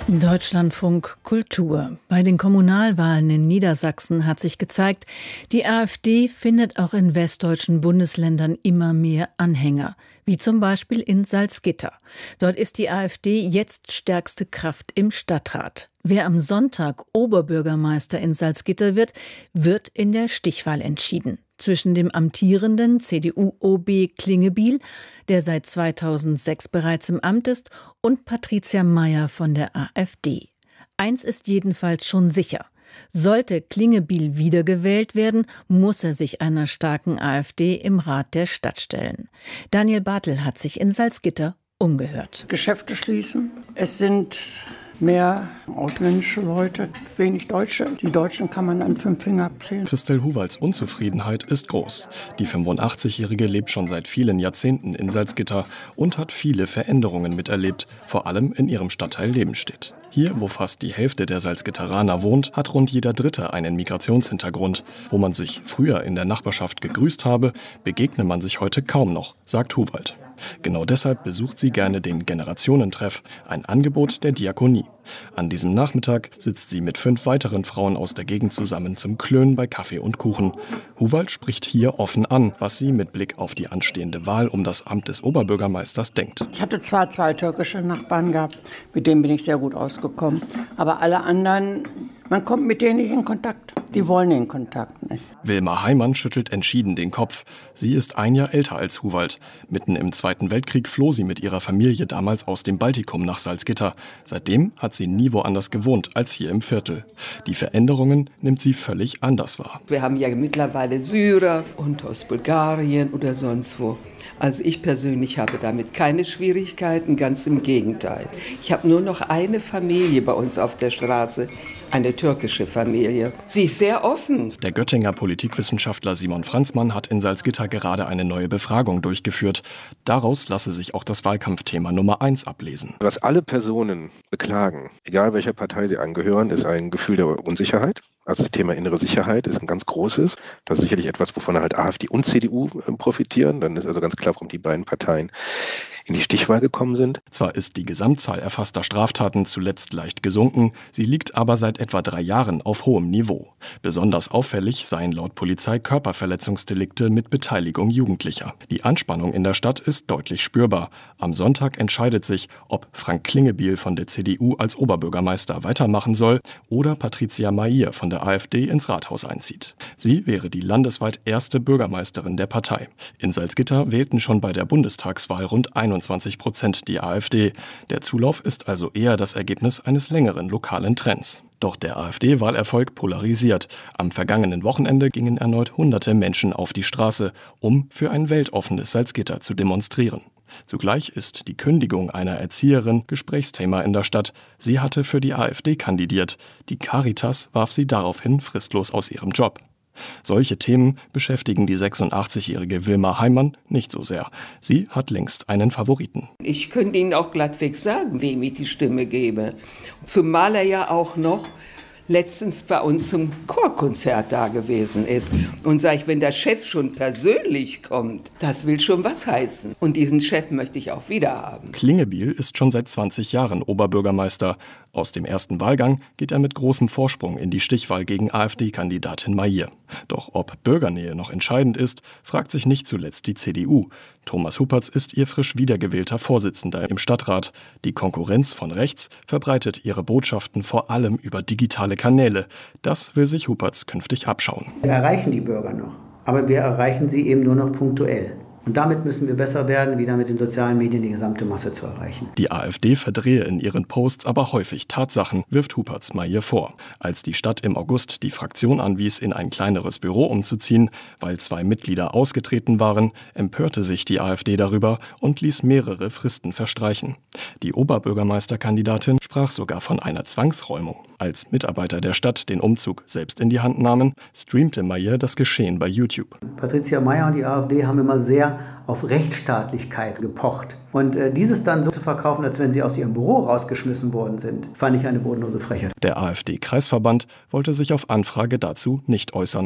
Deutschlandfunk Kultur. Bei den Kommunalwahlen in Niedersachsen hat sich gezeigt, die AfD findet auch in westdeutschen Bundesländern immer mehr Anhänger, wie zum Beispiel in Salzgitter. Dort ist die AfD jetzt stärkste Kraft im Stadtrat. Wer am Sonntag Oberbürgermeister in Salzgitter wird, wird in der Stichwahl entschieden. Zwischen dem amtierenden CDU-OB Klingebiel, der seit 2006 bereits im Amt ist, und Patricia Mayer von der AfD. Eins ist jedenfalls schon sicher: Sollte Klingebiel wiedergewählt werden, muss er sich einer starken AfD im Rat der Stadt stellen. Daniel Bartel hat sich in Salzgitter umgehört. Geschäfte schließen. Es sind mehr ausländische Leute, wenig Deutsche. Die Deutschen kann man an 5 Fingern abzählen. Christel Huwalds Unzufriedenheit ist groß. Die 85-Jährige lebt schon seit vielen Jahrzehnten in Salzgitter und hat viele Veränderungen miterlebt, vor allem in ihrem Stadtteil Lebenstedt. Hier, wo fast die Hälfte der Salzgitteraner wohnt, hat rund jeder Dritte einen Migrationshintergrund. Wo man sich früher in der Nachbarschaft gegrüßt habe, begegne man sich heute kaum noch, sagt Huwald. Genau deshalb besucht sie gerne den Generationentreff, ein Angebot der Diakonie. An diesem Nachmittag sitzt sie mit 5 weiteren Frauen aus der Gegend zusammen zum Klönen bei Kaffee und Kuchen. Huwald spricht hier offen an, was sie mit Blick auf die anstehende Wahl um das Amt des Oberbürgermeisters denkt. Ich hatte zwar 2 türkische Nachbarn gehabt, mit denen bin ich sehr gut ausgekommen, aber alle anderen, man kommt mit denen nicht in Kontakt. Die wollen den Kontakt nicht. Wilma Heimann schüttelt entschieden den Kopf. Sie ist 1 Jahr älter als Huwald. Mitten im Zweiten Weltkrieg floh sie mit ihrer Familie damals aus dem Baltikum nach Salzgitter. Seitdem hat sie nie woanders gewohnt als hier im Viertel. Die Veränderungen nimmt sie völlig anders wahr. Wir haben ja mittlerweile Syrer und aus Bulgarien oder sonst wo. Also ich persönlich habe damit keine Schwierigkeiten, ganz im Gegenteil. Ich habe nur noch eine Familie bei uns auf der Straße, eine türkische Familie. Sie ist sehr offen. Der Göttinger Politikwissenschaftler Simon Franzmann hat in Salzgitter gerade eine neue Befragung durchgeführt. Daraus lasse sich auch das Wahlkampfthema Nummer 1 ablesen. Was alle Personen beklagen, egal welcher Partei sie angehören, ist ein Gefühl der Unsicherheit. Also das Thema innere Sicherheit ist ein ganz großes. Das ist sicherlich etwas, wovon halt AfD und CDU profitieren. Dann ist also ganz klar, warum die beiden Parteien in die Stichwahl gekommen sind. Zwar ist die Gesamtzahl erfasster Straftaten zuletzt leicht gesunken, sie liegt aber seit etwa 3 Jahren auf hohem Niveau. Besonders auffällig seien laut Polizei Körperverletzungsdelikte mit Beteiligung Jugendlicher. Die Anspannung in der Stadt ist deutlich spürbar. Am Sonntag entscheidet sich, ob Frank Klingebiel von der CDU als Oberbürgermeister weitermachen soll oder Patricia Mayer von der AfD ins Rathaus einzieht. Sie wäre die landesweit erste Bürgermeisterin der Partei. In Salzgitter wählten schon bei der Bundestagswahl rund 21% die AfD. Der Zulauf ist also eher das Ergebnis eines längeren lokalen Trends. Doch der AfD-Wahlerfolg polarisiert. Am vergangenen Wochenende gingen erneut hunderte Menschen auf die Straße, um für ein weltoffenes Salzgitter zu demonstrieren. Zugleich ist die Kündigung einer Erzieherin Gesprächsthema in der Stadt. Sie hatte für die AfD kandidiert. Die Caritas warf sie daraufhin fristlos aus ihrem Job. Solche Themen beschäftigen die 86-jährige Wilma Heimann nicht so sehr. Sie hat längst einen Favoriten. Ich könnte Ihnen auch glattweg sagen, wem ich die Stimme gebe. Zumal er ja auch noch letztens bei uns zum Chorkonzert da gewesen ist. Und sage ich, wenn der Chef schon persönlich kommt, das will schon was heißen. Und diesen Chef möchte ich auch wieder haben. Klingebiel ist schon seit 20 Jahren Oberbürgermeister. Aus dem ersten Wahlgang geht er mit großem Vorsprung in die Stichwahl gegen AfD-Kandidatin Mayer. Doch ob Bürgernähe noch entscheidend ist, fragt sich nicht zuletzt die CDU. Thomas Huppertz ist ihr frisch wiedergewählter Vorsitzender im Stadtrat. Die Konkurrenz von rechts verbreitet ihre Botschaften vor allem über digitale Kanäle. Das will sich Huppertz künftig abschauen. Wir erreichen die Bürger noch, aber wir erreichen sie eben nur noch punktuell. Und damit müssen wir besser werden, wieder mit den sozialen Medien die gesamte Masse zu erreichen. Die AfD verdrehe in ihren Posts aber häufig Tatsachen, wirft Huppertz Mayer vor. Als die Stadt im August die Fraktion anwies, in ein kleineres Büro umzuziehen, weil 2 Mitglieder ausgetreten waren, empörte sich die AfD darüber und ließ mehrere Fristen verstreichen. Die Oberbürgermeisterkandidatin sprach sogar von einer Zwangsräumung. Als Mitarbeiter der Stadt den Umzug selbst in die Hand nahmen, streamte Mayer das Geschehen bei YouTube. Patricia Mayer und die AfD haben immer sehr auf Rechtsstaatlichkeit gepocht. Und dieses dann so zu verkaufen, als wenn sie aus ihrem Büro rausgeschmissen worden sind, fand ich eine bodenlose Frechheit. Der AfD-Kreisverband wollte sich auf Anfrage dazu nicht äußern.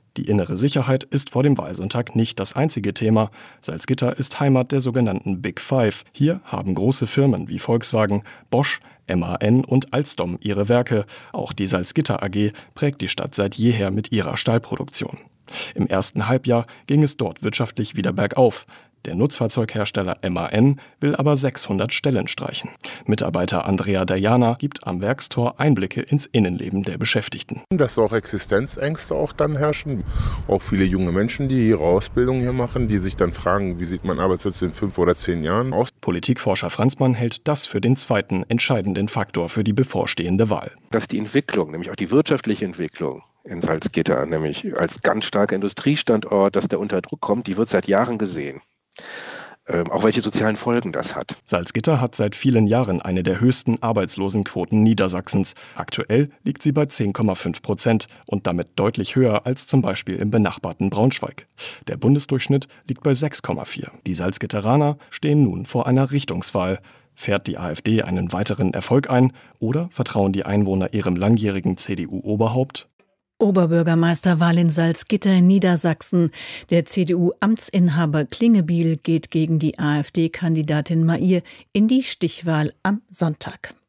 Die innere Sicherheit ist vor dem Wahlsonntag nicht das einzige Thema. Salzgitter ist Heimat der sogenannten Big Five. Hier haben große Firmen wie Volkswagen, Bosch, MAN und Alstom ihre Werke. Auch die Salzgitter AG prägt die Stadt seit jeher mit ihrer Stahlproduktion. Im ersten Halbjahr ging es dort wirtschaftlich wieder bergauf. Der Nutzfahrzeughersteller MAN will aber 600 Stellen streichen. Mitarbeiter Andrea Dajana gibt am Werkstor Einblicke ins Innenleben der Beschäftigten. Dass auch Existenzängste auch dann herrschen. Auch viele junge Menschen, die ihre Ausbildung hier machen, die sich dann fragen, wie sieht mein Arbeitsplatz in 5 oder 10 Jahren aus. Politikforscher Franzmann hält das für den zweiten entscheidenden Faktor für die bevorstehende Wahl. Dass die Entwicklung, nämlich auch die wirtschaftliche Entwicklung in Salzgitter, nämlich als ganz starker Industriestandort, dass der unter Druck kommt, die wird seit Jahren gesehen. Auch welche sozialen Folgen das hat. Salzgitter hat seit vielen Jahren eine der höchsten Arbeitslosenquoten Niedersachsens. Aktuell liegt sie bei 10,5% und damit deutlich höher als zum Beispiel im benachbarten Braunschweig. Der Bundesdurchschnitt liegt bei 6,4. Die Salzgitteraner stehen nun vor einer Richtungswahl. Fährt die AfD einen weiteren Erfolg ein oder vertrauen die Einwohner ihrem langjährigen CDU-Oberhaupt? Oberbürgermeisterwahl in Salzgitter in Niedersachsen. Der CDU-Amtsinhaber Klingebiel geht gegen die AfD-Kandidatin Mair in die Stichwahl am Sonntag.